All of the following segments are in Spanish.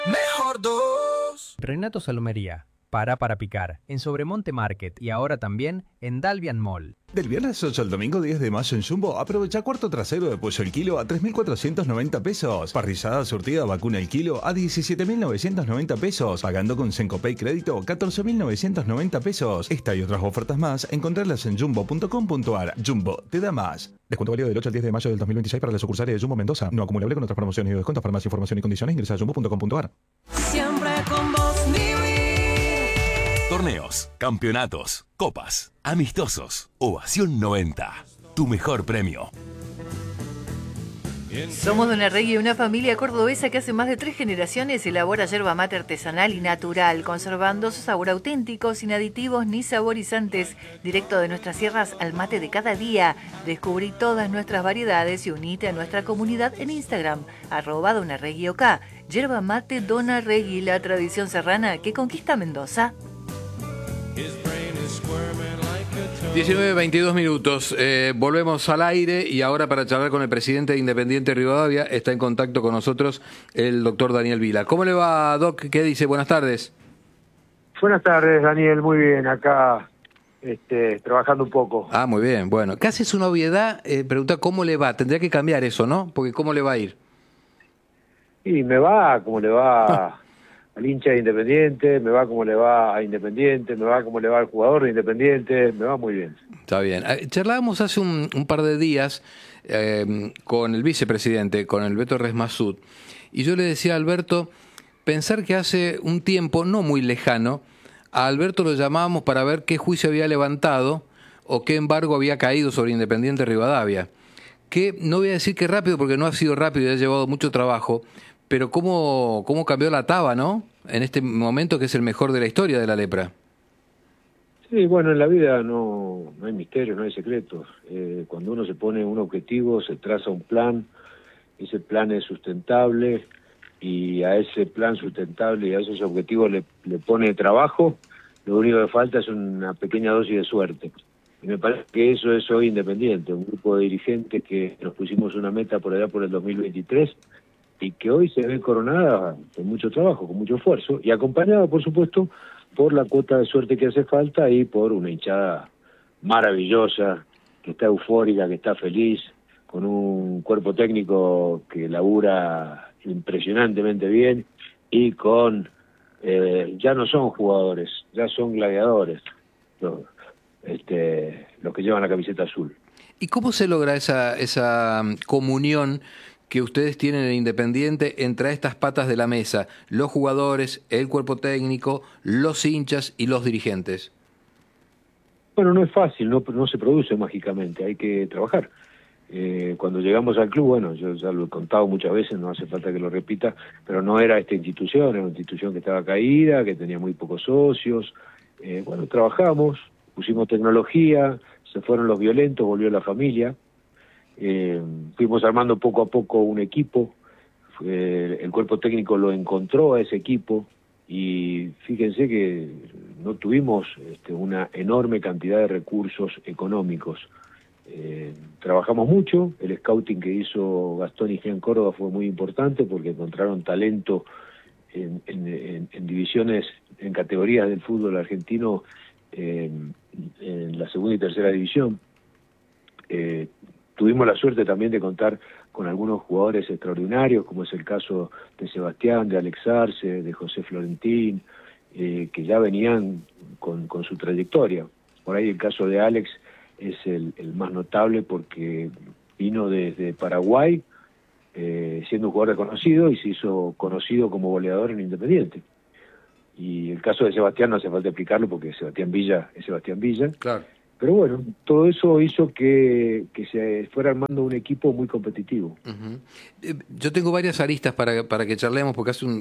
Mejor dos. Renato Salomería, para picar, en Sobremonte Market y ahora también en Dalvian Mall. Del viernes 8 al domingo 10 de mayo en Jumbo, aprovecha cuarto trasero de pollo el kilo a 3.490 pesos. Parrillada surtida vacuna el kilo a 17.990 pesos. Pagando con Sencopay Crédito 14.990 pesos. Esta y otras ofertas más, encontrarlas en jumbo.com.ar. Jumbo, te da más. Descuento válido del 8 al 10 de mayo del 2026 para las sucursales de Jumbo Mendoza. No acumulable con otras promociones y descuentos. Para más información y condiciones ingresa a jumbo.com.ar. Siempre con vos, Torneos, campeonatos, copas, amistosos, Ovación 90. Tu mejor premio. Somos Don Arregui, una familia cordobesa que hace más de 3 generaciones elabora yerba mate artesanal y natural, conservando su sabor auténtico, sin aditivos ni saborizantes. Directo de nuestras sierras al mate de cada día. Descubrí todas nuestras variedades y unite a nuestra comunidad en Instagram, @donarreguiok. Yerba mate Don Arregui, la tradición serrana que conquista Mendoza. 19:22 minutos. Volvemos al aire y ahora para charlar con el presidente de Independiente Rivadavia está en contacto con nosotros el doctor Daniel Vila. ¿Cómo le va, Doc? ¿Qué dice? Buenas tardes. Buenas tardes, Daniel. Muy bien, acá trabajando un poco. Ah, muy bien. Bueno, casi es una obviedad preguntar cómo le va. Tendría que cambiar eso, ¿no? Porque ¿cómo le va a ir? Y me va como le va al hincha de Independiente, me va como le va a Independiente, me va como le va al jugador de Independiente, me va muy bien. Está bien. Charlábamos hace un par de días con el vicepresidente, con el Beto Resmasud, y yo le decía a Alberto, pensar que hace un tiempo, no muy lejano, a Alberto lo llamábamos para ver qué juicio había levantado o qué embargo había caído sobre Independiente Rivadavia. Que no voy a decir que rápido, porque no ha sido rápido y ha llevado mucho trabajo, pero cómo cambió la taba, ¿no? En este momento que es el mejor de la historia de la lepra. Sí, bueno, en la vida no hay misterios, no hay secretos. Cuando uno se pone un objetivo, se traza un plan, ese plan es sustentable y a ese plan sustentable y a esos objetivos le pone trabajo, lo único que falta es una pequeña dosis de suerte. Y me parece que eso es hoy Independiente, un grupo de dirigentes que nos pusimos una meta por allá por el 2023 y que hoy se ve coronada con mucho trabajo, con mucho esfuerzo y acompañada, por supuesto, por la cuota de suerte que hace falta y por una hinchada maravillosa, que está eufórica, que está feliz, con un cuerpo técnico que labura impresionantemente bien y con, ya no son jugadores, ya son gladiadores, los que llevan la camiseta azul. ¿Y cómo se logra esa comunión que ustedes tienen en Independiente entre estas patas de la mesa, los jugadores, el cuerpo técnico, los hinchas y los dirigentes? Bueno, no es fácil, no se produce mágicamente, hay que trabajar. Cuando llegamos al club, bueno, yo ya lo he contado muchas veces, no hace falta que lo repita, pero no era esta institución, era una institución que estaba caída, que tenía muy pocos socios. Bueno, trabajamos, pusimos tecnología, se fueron los violentos, volvió la familia. Fuimos armando poco a poco un equipo, el cuerpo técnico lo encontró a ese equipo y fíjense que no tuvimos una enorme cantidad de recursos económicos. Trabajamos mucho, el scouting que hizo Gastón y Jean Córdoba fue muy importante porque encontraron talento en divisiones, en categorías del fútbol argentino, en la segunda y tercera división. Tuvimos la suerte también de contar con algunos jugadores extraordinarios, como es el caso de Sebastián, de Alex Arce, de José Florentín, que ya venían con su trayectoria. Por ahí el caso de Alex es el más notable porque vino desde Paraguay, siendo un jugador reconocido y se hizo conocido como goleador en Independiente. Y el caso de Sebastián no hace falta explicarlo porque Sebastián Villa es Sebastián Villa. Claro. Pero bueno, todo eso hizo que se fuera armando un equipo muy competitivo. Uh-huh. Yo tengo varias aristas para que charlemos, porque hace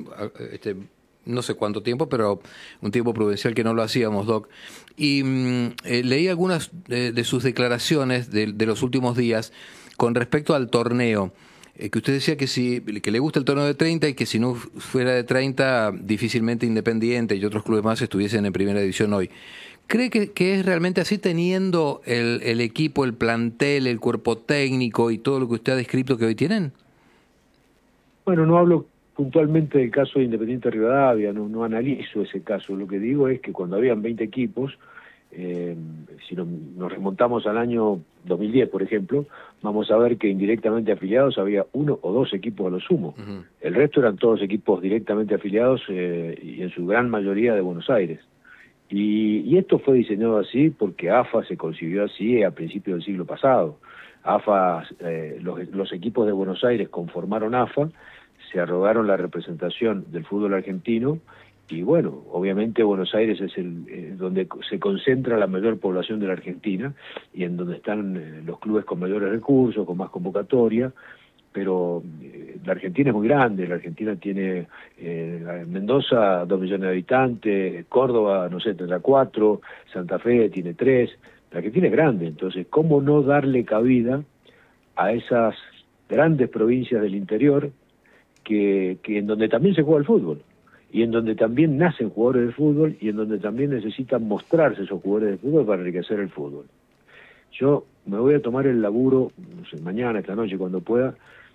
no sé cuánto tiempo, pero un tiempo prudencial que no lo hacíamos, Doc. Y leí algunas de sus declaraciones de los últimos días con respecto al torneo. Que usted decía que le gusta el torneo de 30 y que si no fuera de 30, difícilmente Independiente y otros clubes más estuviesen en primera división hoy. ¿Cree que es realmente así, teniendo el equipo, el plantel, el cuerpo técnico y todo lo que usted ha descrito que hoy tienen? Bueno, no hablo puntualmente del caso de Independiente Rivadavia, no analizo ese caso. Lo que digo es que cuando habían 20 equipos, si nos remontamos al año 2010, por ejemplo, vamos a ver que indirectamente afiliados había 1 o 2 equipos a lo sumo. Ujú. El resto eran todos equipos directamente afiliados y en su gran mayoría de Buenos Aires. Y esto fue diseñado así porque AFA se concibió así a principios del siglo pasado. AFA, los equipos de Buenos Aires conformaron AFA, se arrogaron la representación del fútbol argentino y bueno, obviamente Buenos Aires es donde se concentra la mayor población de la Argentina y en donde están los clubes con mayores recursos, con más convocatoria, pero la Argentina es muy grande. La Argentina tiene Mendoza 2 millones de habitantes, Córdoba, no sé, tendrá 4, Santa Fe tiene 3, la Argentina es grande. Entonces, ¿cómo no darle cabida a esas grandes provincias del interior que en donde también se juega el fútbol y en donde también nacen jugadores de fútbol y en donde también necesitan mostrarse esos jugadores de fútbol para enriquecer el fútbol? Yo me voy a tomar el laburo, no sé, mañana, esta noche, cuando pueda,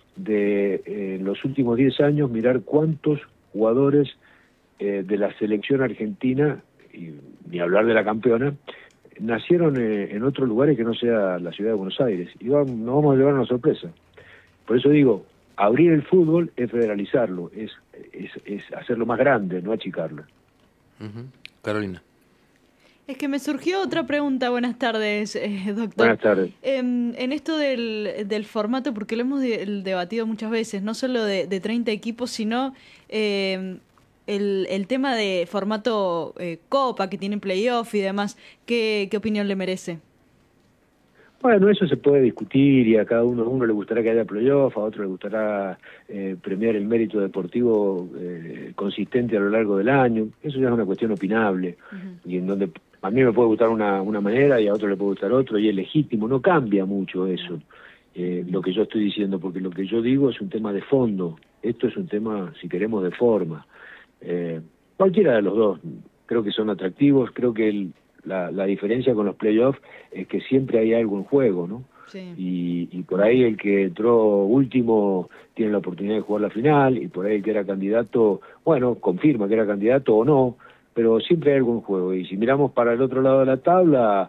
de los últimos 10 años mirar cuántos jugadores de la selección argentina, y ni hablar de la campeona, nacieron en otros lugares que no sea la ciudad de Buenos Aires. Y nos vamos a llevar una sorpresa. Por eso digo, abrir el fútbol es federalizarlo, es hacerlo más grande, no achicarlo. Ujú. Carolina. Es que me surgió otra pregunta. Buenas tardes, doctor. Buenas tardes. En esto del formato, porque lo hemos debatido muchas veces, no solo de 30 equipos, sino el tema de formato Copa, que tiene playoff y demás, ¿qué opinión le merece? Bueno, eso se puede discutir y a cada uno le gustará que haya playoff, a otro le gustará premiar el mérito deportivo consistente a lo largo del año. Eso ya es una cuestión opinable. Uh-huh. Y en donde a mí me puede gustar una manera y a otro le puede gustar otro, y es legítimo, no cambia mucho eso, lo que yo estoy diciendo, porque lo que yo digo es un tema de fondo, esto es un tema, si queremos, de forma. Cualquiera de los dos creo que son atractivos. Creo que la diferencia con los playoffs es que siempre hay algo en juego, ¿no? Sí. Y por ahí el que entró último tiene la oportunidad de jugar la final, y por ahí el que era candidato, bueno, confirma que era candidato o no, pero siempre hay algo en juego. Y si miramos para el otro lado de la tabla,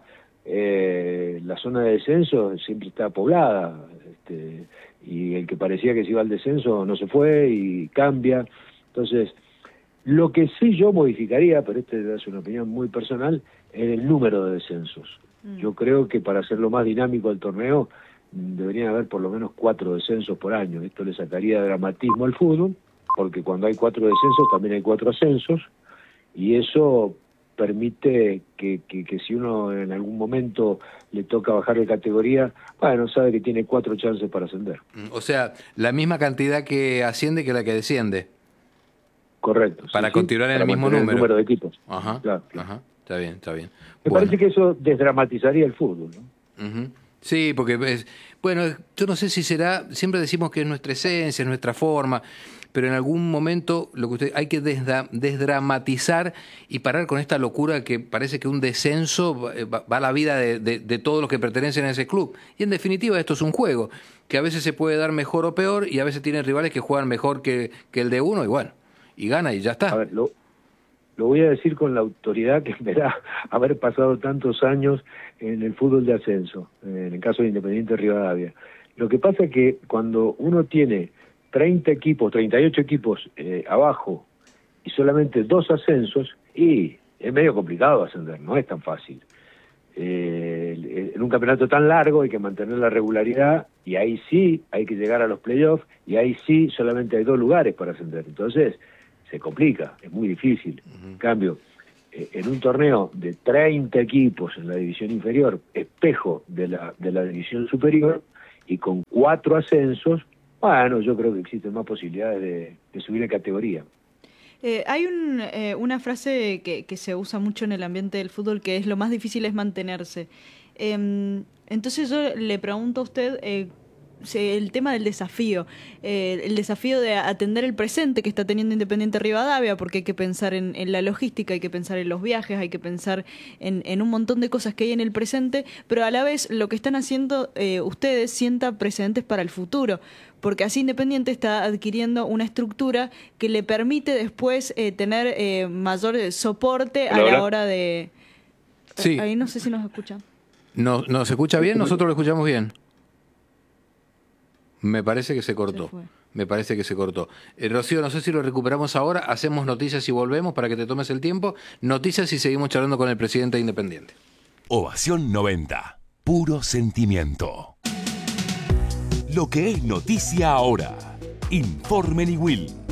la zona de descenso siempre está poblada, y el que parecía que se iba al descenso no se fue y cambia. Entonces, lo que sí yo modificaría, pero es una opinión muy personal, es el número de descensos. Yo creo que para hacerlo más dinámico el torneo deberían haber por lo menos 4 descensos por año. Esto le sacaría dramatismo al fútbol, porque cuando hay 4 descensos también hay 4 ascensos, y eso permite que si uno en algún momento le toca bajar de categoría, bueno, sabe que tiene 4 chances para ascender. O sea, la misma cantidad que asciende que la que desciende. Correcto. Para continuar en el mismo número. El número de equipos. Ajá, claro. Ajá. Está bien, está bien. Me parece que eso desdramatizaría el fútbol, ¿no? Uh-huh. Sí, porque bueno, yo no sé si será, siempre decimos que es nuestra esencia, es nuestra forma, pero en algún momento hay que desdramatizar y parar con esta locura que parece que un descenso va a la vida de todos los que pertenecen a ese club. Y en definitiva esto es un juego, que a veces se puede dar mejor o peor, y a veces tiene rivales que juegan mejor que el de uno, y bueno, y gana y ya está. A ver, lo voy a decir con la autoridad que me da haber pasado tantos años en el fútbol de ascenso, en el caso de Independiente Rivadavia. Lo que pasa es que cuando uno tiene 30 equipos, 38 equipos abajo y solamente 2 ascensos, y es medio complicado ascender, no es tan fácil. En un campeonato tan largo hay que mantener la regularidad, y ahí sí hay que llegar a los playoffs, y ahí sí solamente hay 2 lugares para ascender. Entonces se complica, es muy difícil. En cambio, en un torneo de 30 equipos en la división inferior, espejo de la división superior, y con 4 ascensos, bueno, yo creo que existen más posibilidades de subir de categoría. Hay una frase que se usa mucho en el ambiente del fútbol, que es: lo más difícil es mantenerse. Entonces yo le pregunto a usted, el tema del desafío, el desafío de atender el presente que está teniendo Independiente Rivadavia, porque hay que pensar en la logística, hay que pensar en los viajes, hay que pensar en un montón de cosas que hay en el presente, pero a la vez lo que están haciendo ustedes sienta precedentes para el futuro, porque así Independiente está adquiriendo una estructura que le permite después tener mayor soporte a la hora de... Sí. Ahí no sé si nos escuchan. ¿Nos escucha bien? Nosotros lo escuchamos bien. Me parece que se cortó. Me parece que se cortó. Rocío, no sé si lo recuperamos ahora. Hacemos noticias y volvemos para que te tomes el tiempo. Noticias y seguimos charlando con el presidente de Independiente. Ovación 90. Puro sentimiento. Lo que es noticia ahora. Informe Niwil.